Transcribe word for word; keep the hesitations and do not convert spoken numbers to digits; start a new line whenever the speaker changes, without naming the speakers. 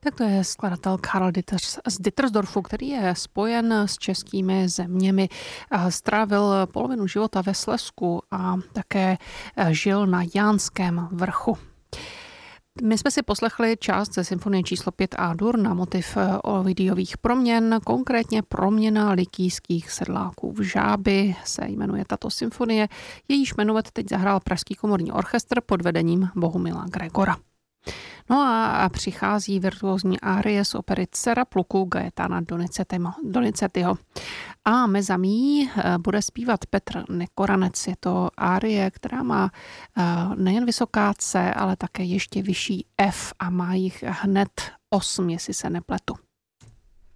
Tak to je skladatel Karl Ditters z Dittersdorfu, který je spojen s českými zeměmi. Strávil polovinu života ve Slezsku a také žil na Jánském vrchu. My jsme si poslechli část ze symfonie číslo pět A-dur na motiv Ovidiových proměn, konkrétně proměna likýských sedláků v žáby se jmenuje tato symfonie. Jejíž jmenovat teď zahrál Pražský komorní orchestr pod vedením Bohumila Gregora. No a přichází virtuózní árie z opery Dcera pluku Gaetana Donizettiho. A mezamí bude zpívat Petr Nekoranec. Je to árie, která má nejen vysoká C, ale také ještě vyšší F a má jich hned osm, jestli se nepletu.